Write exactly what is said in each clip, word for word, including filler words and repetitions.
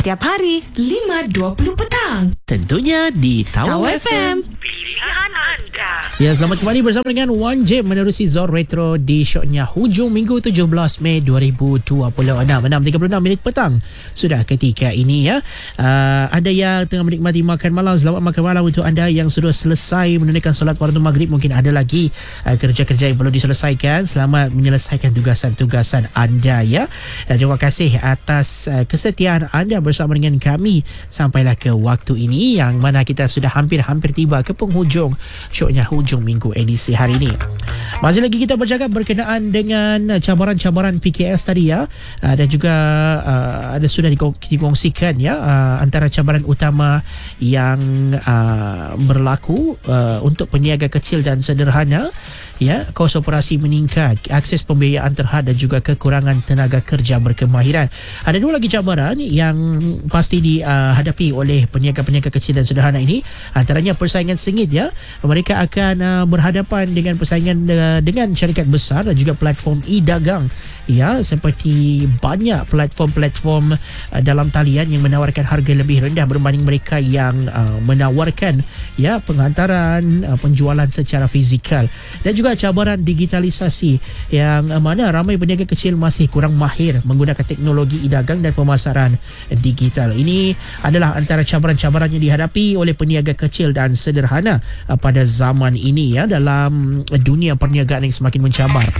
setiap hari lima dua puluh petang. Tentunya di Tawau F M. Pilihan anda. Ya, selamat kembali bersama dengan Wan J menerusi Zone Retro di shownya hujung minggu tujuh belas Mei dua ribu dua puluh enam. enam tiga puluh enam minit petang sudah ketika ini ya. Uh, anda yang tengah menikmati makan malam, selamat makan malam untuk anda yang sudah selesai menunaikan solat waktu maghrib. Mungkin ada lagi uh, kerja-kerja yang perlu diselesaikan. Selamat menyelesaikan tugasan-tugasan anda ya. Dan terima kasih atas uh, kesetiaan anda bersama dengan kami sampailah ke waktu ini yang mana kita sudah hampir-hampir tiba ke penghujung shownya hujung minggu edisi hari ini. Masih lagi kita bercakap berkenaan dengan cabaran-cabaran P K S tadi ya, uh, dan juga uh, ada sudah dikongsikan ya uh, antara cabaran utama yang uh, berlaku uh, untuk peniaga kecil dan sederhana ya, kos operasi meningkat, akses pembiayaan terhad dan juga kekurangan tenaga kerja berkemahiran. Ada dua lagi cabaran yang pasti dihadapi oleh peniaga-peniaga kecil dan sederhana ini, antaranya persaingan sengit ya. Mereka akan uh, berhadapan dengan persaingan uh, dengan syarikat besar dan juga platform e-dagang ya, seperti banyak platform-platform uh, dalam talian yang menawarkan harga lebih rendah berbanding mereka yang uh, menawarkan ya penghantaran, uh, penjualan secara fizikal. Dan juga cabaran digitalisasi yang uh, mana ramai peniaga kecil masih kurang mahir menggunakan teknologi e-dagang dan pemasaran digital. Ini adalah antara cabaran-cabaran yang dihadapi oleh peniaga kecil dan sederhana uh, pada zaman ini ya, dalam dunia perniagaan yang semakin mencabar.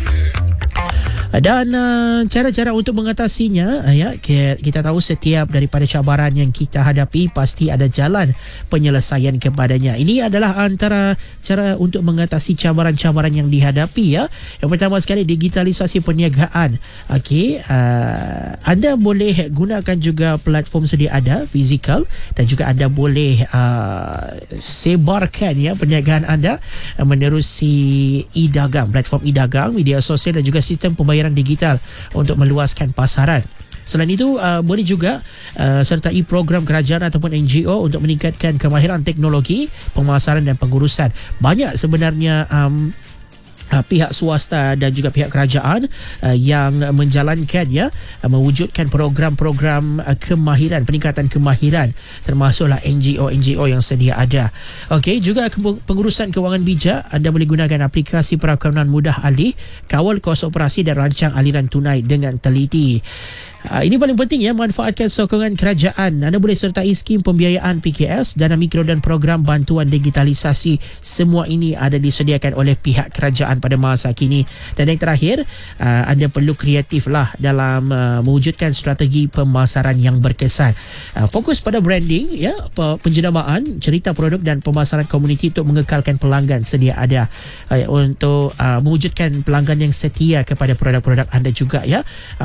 Dan uh, cara-cara untuk mengatasinya uh, ya, kita tahu setiap daripada cabaran yang kita hadapi pasti ada jalan penyelesaian kepadanya. Ini adalah antara cara untuk mengatasi cabaran-cabaran yang dihadapi ya. Yang pertama sekali, digitalisasi perniagaan. Okey, uh, anda boleh gunakan juga platform sedia ada fizikal, dan juga anda boleh uh, sebarkan ya perniagaan anda uh, menerusi e-dagang, platform e-dagang, media sosial dan juga sistem pembayaran digital untuk meluaskan pasaran. Selain itu, uh, boleh juga uh, sertai program kerajaan ataupun N G O untuk meningkatkan kemahiran teknologi, pemasaran dan pengurusan. Banyak sebenarnya um, Uh, pihak swasta dan juga pihak kerajaan uh, yang menjalankan ya, uh, mewujudkan program-program uh, kemahiran, peningkatan kemahiran, termasuklah N G O N G O yang sedia ada. Okey, juga ke- pengurusan kewangan bijak, anda boleh gunakan aplikasi perakanan mudah alih, kawal kos operasi dan rancang aliran tunai dengan teliti. Uh, ini paling penting ya, manfaatkan sokongan kerajaan. Anda boleh sertai skim pembiayaan P K S, dana mikro dan program bantuan digitalisasi. Semua ini ada disediakan oleh pihak kerajaan pada masa kini. Dan yang terakhir, uh, anda perlu kreatif lah dalam uh, mewujudkan strategi pemasaran yang berkesan. Uh, fokus pada branding ya, penjenamaan, cerita produk dan pemasaran komuniti untuk mengekalkan pelanggan sedia ada, uh, untuk uh, mewujudkan pelanggan yang setia kepada produk-produk anda juga ya.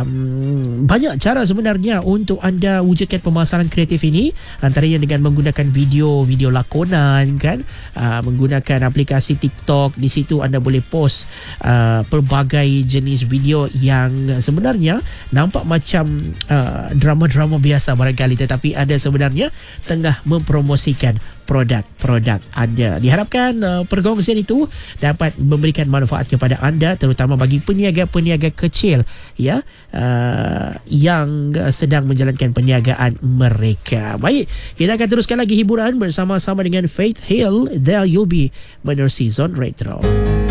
Um, banyak Banyak cara sebenarnya untuk anda wujudkan pemasaran kreatif ini, antaranya dengan menggunakan video video lakonan kan, uh, menggunakan aplikasi TikTok. Di situ anda boleh post uh, pelbagai jenis video yang sebenarnya nampak macam uh, drama-drama biasa barangkali, tetapi ada sebenarnya tengah mempromosikan produk-produk anda. Diharapkan uh, perkongsian itu dapat memberikan manfaat kepada anda, terutama bagi peniaga-peniaga kecil ya, uh, yang uh, sedang menjalankan perniagaan mereka. Baik, kita akan teruskan lagi hiburan bersama-sama dengan Faith Hill, There You'll Be, menerusi Zone Retro.